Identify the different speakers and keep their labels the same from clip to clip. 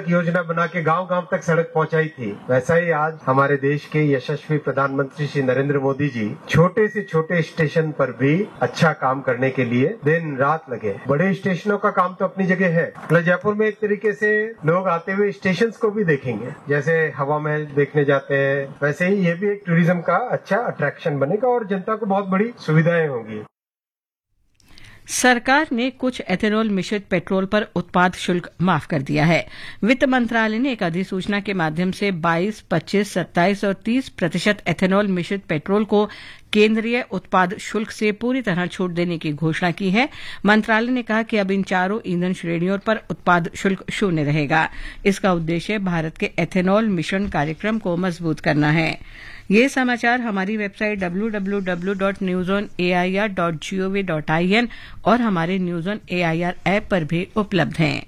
Speaker 1: सड़क योजना बना के गांव-गांव तक सड़क पहुंचाई थी, वैसा ही आज हमारे देश के यशस्वी प्रधानमंत्री श्री नरेंद्र मोदी जी छोटे से छोटे स्टेशन पर भी अच्छा काम करने के लिए दिन रात लगे। बड़े स्टेशनों का काम तो अपनी जगह है, मतलब जयपुर में एक तरीके से लोग आते हुए स्टेशन को भी देखेंगे, जैसे हवा महल देखने जाते हैं, वैसे ही ये भी एक टूरिज्म का अच्छा अट्रैक्शन बनेगा और जनता को बहुत बड़ी सुविधाएं होंगी।
Speaker 2: सरकार ने कुछ एथेनॉल मिश्रित पेट्रोल पर उत्पाद शुल्क माफ कर दिया है। वित्त मंत्रालय ने एक अधिसूचना के माध्यम से 22, 25, 27 और 30% एथेनॉल मिश्रित पेट्रोल को केंद्रीय उत्पाद शुल्क से पूरी तरह छूट देने की घोषणा की है। मंत्रालय ने कहा कि अब इन चारों ईंधन श्रेणियों पर उत्पाद शुल्क शून्य रहेगा। इसका उद्देश्य भारत के एथेनॉल मिश्रण कार्यक्रम को मजबूत करना है। ये समाचार हमारी वेबसाइट www.newsonair.gov.in और हमारे न्यूज ऑन एआईआर ऐप पर भी उपलब्ध हैं।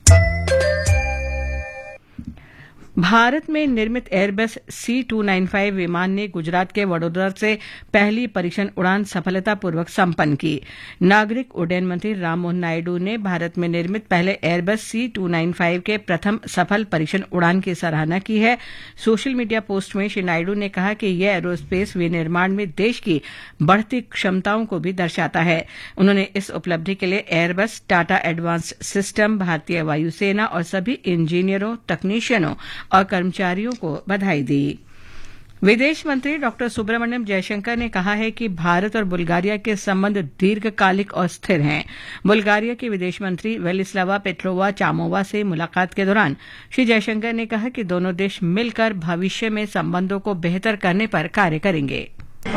Speaker 2: भारत में निर्मित एयरबस C295 विमान ने गुजरात के वडोदरा से पहली परीक्षण उड़ान सफलतापूर्वक संपन्न की। नागरिक उड्डयन मंत्री राममोहन नायडू ने भारत में निर्मित पहले एयरबस C295 के प्रथम सफल परीक्षण उड़ान की सराहना की है। सोशल मीडिया पोस्ट में श्री नायडू ने कहा कि यह एरोस्पेस विनिर्माण में देश की बढ़ती क्षमताओं को भी दर्शाता है। उन्होंने इस उपलब्धि के लिए एयरबस, टाटा एडवांस्ड सिस्टम, भारतीय वायुसेना और सभी इंजीनियरों, तकनीशियनों और कर्मचारियों को बधाई दी। विदेश मंत्री डॉ सुब्रमण्यम जयशंकर ने कहा है कि भारत और बुल्गारिया के संबंध दीर्घकालिक और स्थिर हैं। बुल्गारिया के विदेश मंत्री वेलिस्लावा पेट्रोवा चामोवा से मुलाकात के दौरान श्री जयशंकर ने कहा कि दोनों देश मिलकर भविष्य में संबंधों को बेहतर करने पर कार्य करेंगे।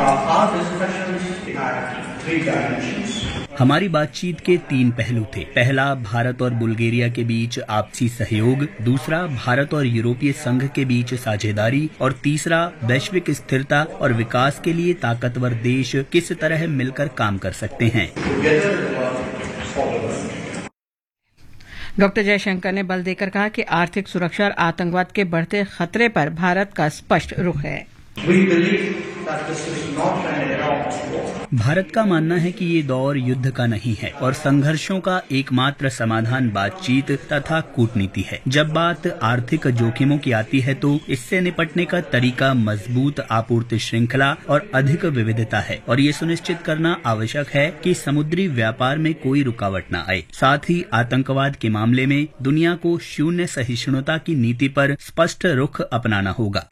Speaker 3: हमारी बातचीत के 3 पहलू थे। पहला, भारत और बुल्गारिया के बीच आपसी सहयोग, दूसरा, भारत और यूरोपीय संघ के बीच साझेदारी और तीसरा, वैश्विक स्थिरता और विकास के लिए ताकतवर देश किस तरह मिलकर काम कर सकते हैं।
Speaker 2: डॉ जयशंकर ने बल देकर कहा कि आर्थिक सुरक्षा और आतंकवाद के बढ़ते खतरे पर भारत का स्पष्ट रुख है।
Speaker 3: भारत का मानना है कि ये दौर युद्ध का नहीं है और संघर्षों का एकमात्र समाधान बातचीत तथा कूटनीति है। जब बात आर्थिक जोखिमों की आती है तो इससे निपटने का तरीका मजबूत आपूर्ति श्रृंखला और अधिक विविधता है और ये सुनिश्चित करना आवश्यक है कि समुद्री व्यापार में कोई रुकावट न आए। साथ ही आतंकवाद के मामले में दुनिया को शून्य सहिष्णुता की नीति पर स्पष्ट रुख अपनाना होगा।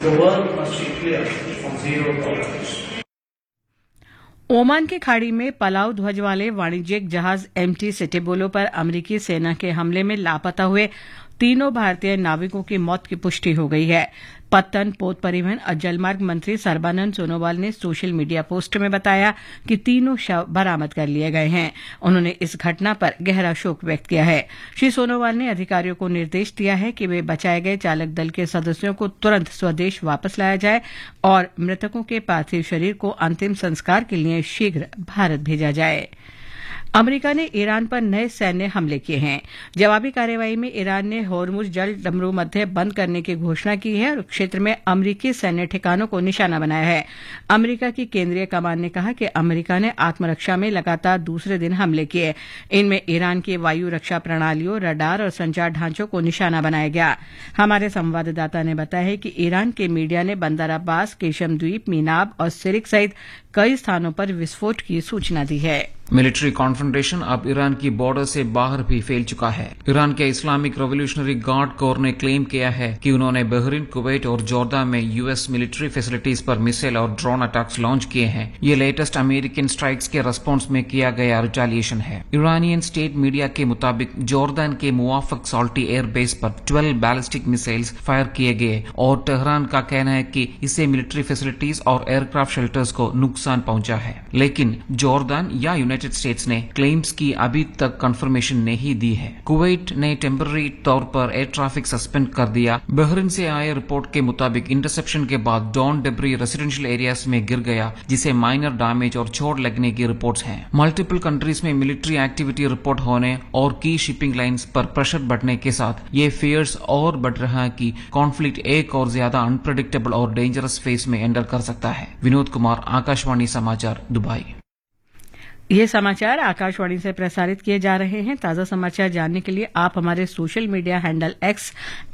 Speaker 2: ओमान की खाड़ी में पलाव ध्वज वाले वाणिज्यिक जहाज MT सिटिबोलो पर अमेरिकी सेना के हमले में लापता हुए 3 भारतीय नाविकों की मौत की पुष्टि हो गई है। पत्तन, पोत परिवहन और जलमार्ग मंत्री सर्बानंद सोनोवाल ने सोशल मीडिया पोस्ट में बताया कि 3 शव बरामद कर लिए गए हैं। उन्होंने इस घटना पर गहरा शोक व्यक्त किया है। श्री सोनोवाल ने अधिकारियों को निर्देश दिया है कि वे बचाए गए चालक दल के सदस्यों को तुरंत स्वदेश वापस लाया जाए और मृतकों के पार्थिव शरीर को अंतिम संस्कार के लिए शीघ्र भारत भेजा जाए। अमेरिका ने ईरान पर नए सैन्य हमले किए हैं। जवाबी कार्रवाई में ईरान ने होर्मुज जल डमरू मध्य बंद करने की घोषणा की है और क्षेत्र में अमेरिकी सैन्य ठिकानों को निशाना बनाया है। अमेरिका की केंद्रीय कमान ने कहा कि अमेरिका ने आत्मरक्षा में लगातार दूसरे दिन हमले किए। इनमें ईरान की वायु रक्षा प्रणालियों, रडार और संचार ढांचों को निशाना बनाया गया। हमारे संवाददाता ने बताया है कि ईरान के मीडिया ने बंदर अब्बास, केशम द्वीप, मीनाब और सिरिक सहित कई स्थानों पर विस्फोट की सूचना दी है।
Speaker 4: मिलिट्री कॉन्फ्रंटेशन अब ईरान की बॉर्डर से बाहर भी फैल चुका है। ईरान के इस्लामिक रेवोल्यूशनरी गार्ड कोर ने क्लेम किया है कि उन्होंने बहरीन, कुवैत और जॉर्डन में यूएस मिलिट्री फैसिलिटीज पर मिसाइल और ड्रोन अटैक्स लॉन्च किए हैं। ये लेटेस्ट अमेरिकन स्ट्राइक्स के रिस्पॉन्स में किया गया रिटेलिएशन है। ईरानियन स्टेट मीडिया के मुताबिक जॉर्डन के मुवाफक सॉल्टी एयर बेस पर 12 बैलिस्टिक मिसाइल्स फायर किए गए और तेहरान का कहना है कि इससे मिलिट्री फैसिलिटीज और एयरक्राफ्ट शेल्टर्स को नुकसान पहुंचा है। लेकिन जॉर्डन या यूनाइटेड स्टेट्स ने क्लेम्स की अभी तक कंफर्मेशन नहीं दी है। कुवैत ने टेम्पररी तौर पर एयर ट्रैफिक सस्पेंड कर दिया। बहरीन से आए रिपोर्ट के मुताबिक इंटरसेप्शन के बाद डॉन डेब्री रेसिडेंशियल एरियाज में गिर गया, जिसे माइनर डैमेज और चोट लगने की रिपोर्ट्स हैं। मल्टीपल कंट्रीज में मिलिट्री एक्टिविटी रिपोर्ट होने और की शिपिंग लाइंस पर प्रेशर बढ़ने के साथ ये फेयर्स और बढ़ रहा है कि कॉन्फ्लिक्ट एक और ज्यादा अनप्रेडिक्टेबल और डेंजरस फेज में एंटर कर सकता है। विनोद कुमार, आकाशवाणी समाचार, दुबई।
Speaker 2: ये समाचार आकाशवाणी से प्रसारित किए जा रहे हैं। ताजा समाचार जानने के लिए आप हमारे सोशल मीडिया हैंडल X